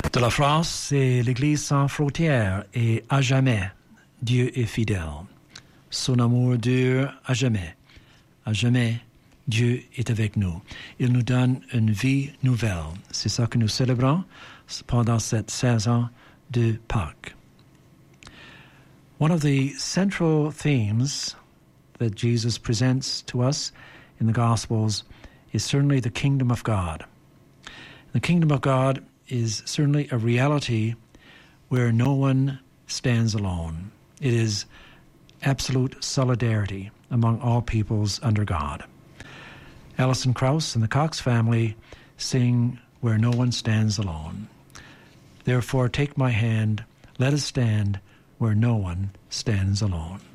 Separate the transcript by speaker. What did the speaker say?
Speaker 1: De la France, c'est l'Église sans frontières et à jamais, Dieu est fidèle. Son amour dure à jamais. À jamais, Dieu est avec nous. Il nous donne une vie nouvelle. C'est ça que nous célébrons pendant cette saison de Pâques. One of the central themes that Jesus presents to us in the Gospels is certainly the kingdom of God. The kingdom of God is certainly a reality where no one stands alone. It is absolute solidarity among all peoples under God. Alison Krauss and the Cox family sing Where No One Stands Alone. Therefore, take my hand, let us stand where no one stands alone.